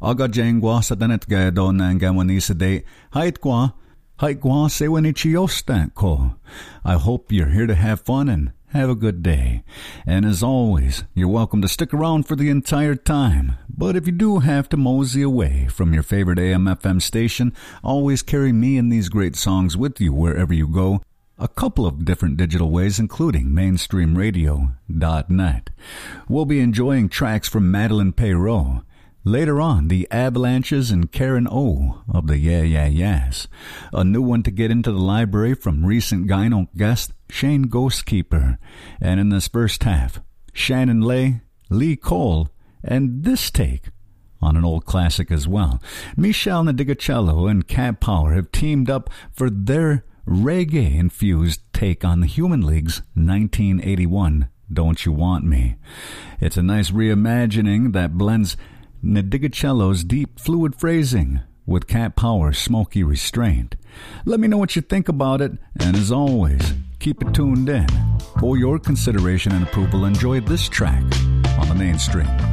Aga jengwa sa tanet gado na gawanisa de. Hait kwa sewanichiyostan ko. I hope you're here to have fun and have a good day. And as always, you're welcome to stick around for the entire time. But if you do have to mosey away from your favorite AM/FM station, always carry me and these great songs with you wherever you go. A couple of different digital ways, including mainstreamradio.net. We'll be enjoying tracks from Madeline Perreault. Later on, the Avalanches and Karen O of the Yeah Yeah Yeahs. A new one to get into the library from recent Gyno guest Shane Ghostkeeper. And in this first half, Shannon Lay, Lee Cole, and this take on an old classic as well. Michelle Nadigacello and Cat Power have teamed up for their reggae-infused take on the Human League's 1981 Don't You Want Me. It's a nice reimagining that blends Nadigacello's deep, fluid phrasing with Cat Power's smoky restraint. Let me know what you think about it, and as always, keep it tuned in. For your consideration and approval, enjoy this track on the Mainstream.